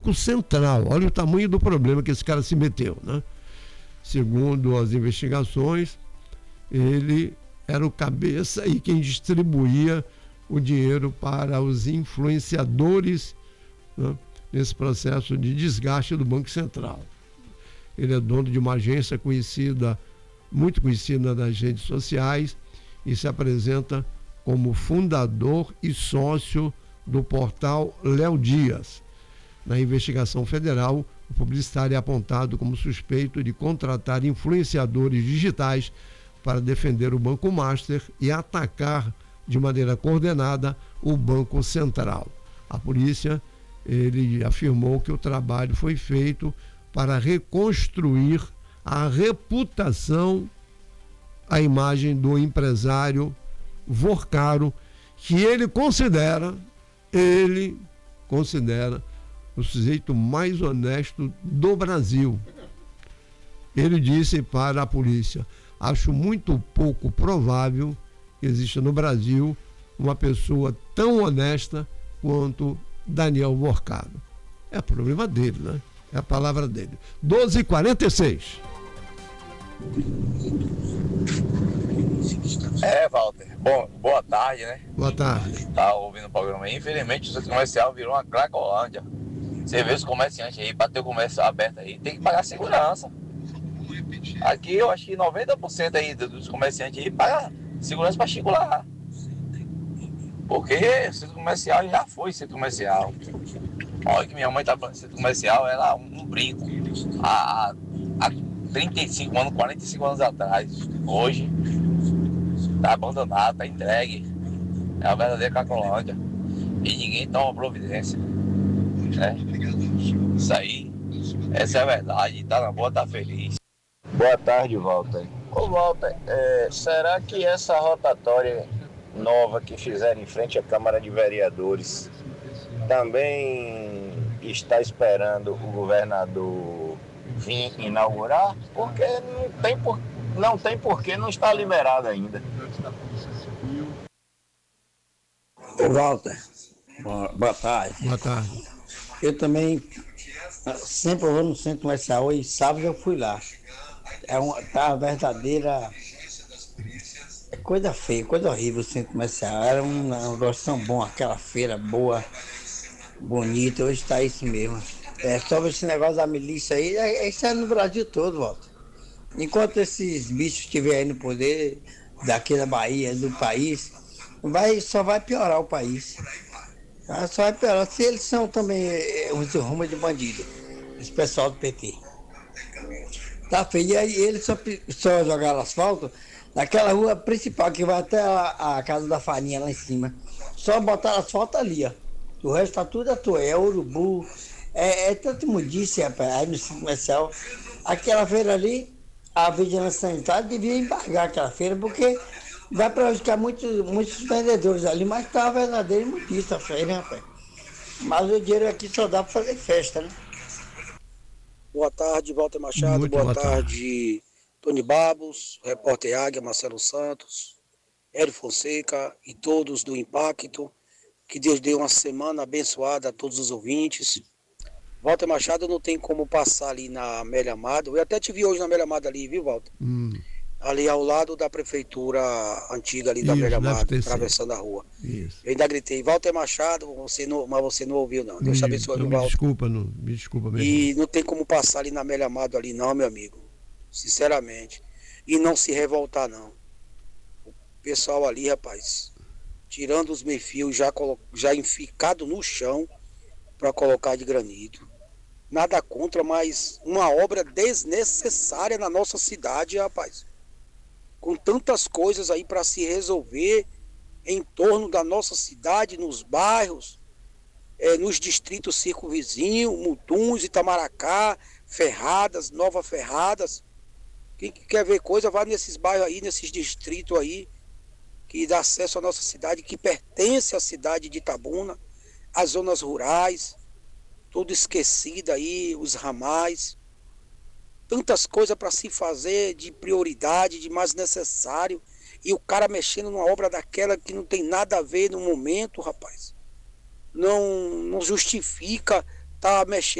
Banco Central. Olha o tamanho do problema que esse cara se meteu, né? Segundo as investigações, ele era o cabeça e quem distribuía o dinheiro para os influenciadores, né, nesse processo de desgaste do Banco Central. Ele é dono de uma agência conhecida, muito conhecida nas redes sociais, e se apresenta como fundador e sócio do portal Léo Dias. Na investigação federal, o publicitário é apontado como suspeito de contratar influenciadores digitais para defender o Banco Master e atacar de maneira coordenada o Banco Central. A polícia, ele afirmou que o trabalho foi feito para reconstruir a reputação, a imagem do empresário Vorcaro, que ele considera o sujeito mais honesto do Brasil. Ele disse para a polícia: acho muito pouco provável que exista no Brasil uma pessoa tão honesta quanto Daniel Vorcaro. É problema dele, né? É a palavra dele. 12h46. Walter. Bom, boa tarde, né? Boa tarde. Tá ouvindo o programa aí. Infelizmente, o centro comercial virou uma Cracolândia. Você vê os comerciantes aí, para ter o comércio aberto aí, tem que pagar segurança. Aqui eu acho que 90% aí dos comerciantes aí pagam segurança para circular. Porque o centro comercial já foi centro comercial. Olha que minha mãe tá falando, centro comercial era um brinco. Há 35 anos, 45 anos atrás. Hoje tá abandonado, tá entregue. É a verdadeira Cracolândia. E ninguém toma providência. Né? Isso aí, essa é a verdade. Tá na boa, tá feliz. Boa tarde, Walter. Ô, Walter, será que essa rotatória nova que fizeram em frente à Câmara de Vereadores também está esperando o governador vir inaugurar? Porque não tem porquê, não está liberado ainda. Ô, Walter, boa tarde. Boa tarde. Eu também sempre vou no centro comercial e sábado eu fui lá. Tá uma verdadeira coisa feia, coisa horrível o centro comercial. Era um negócio tão bom, aquela feira boa, bonita, hoje está isso mesmo. Sobre esse negócio da milícia aí, isso é no Brasil todo, Walter. Enquanto esses bichos estiverem aí no poder, daqui da Bahia, do país, só vai piorar o país. Só vai piorar. Se eles são também uns rumo de bandido, esse pessoal do PT. Tá feio. E aí eles só jogaram asfalto naquela rua principal que vai até a casa da farinha lá em cima. Só botaram asfalto ali, ó. O resto tá tudo à toa. É urubu, é tanto mudice, rapaz, aí no centro comercial. Aquela feira ali, a vigilância sanitária devia embargar aquela feira, porque vai prejudicar muitos vendedores ali, mas tá a verdadeira imundice a feira, rapaz. Mas o dinheiro aqui só dá para fazer festa, né? Boa tarde, Walter Machado. Boa tarde, Tony Babos, repórter Águia, Marcelo Santos, Hélio Fonseca e todos do Impacto. Que Deus dê uma semana abençoada a todos os ouvintes. Walter Machado, não tem como passar ali na Amélia Amado. Eu até te vi hoje na Amélia Amado ali, viu, Walter? Ali ao lado da prefeitura antiga ali da Amélia Amado, atravessando a rua. Isso. Eu ainda gritei, Walter Machado, mas você não ouviu, não. Deus te abençoe, viu, Walter? Me desculpa mesmo. E não tem como passar ali na Amélia Amado ali, não, meu amigo. Sinceramente. E não se revoltar, não. O pessoal ali, rapaz, tirando os meio-fios já enficado no chão para colocar de granito. Nada contra, mas uma obra desnecessária na nossa cidade, rapaz. Com tantas coisas aí para se resolver em torno da nossa cidade, nos bairros, nos distritos circunvizinhos, Mutuns, Itamaracá, Ferradas, Nova Ferradas. Quem quer ver coisa, vai nesses bairros aí, nesses distritos aí, que dá acesso à nossa cidade, que pertence à cidade de Itabuna, as zonas rurais, tudo esquecido aí, os ramais. Tantas coisas para se fazer de prioridade, de mais necessário, e o cara mexendo numa obra daquela que não tem nada a ver no momento, rapaz. Não justifica tá mexendo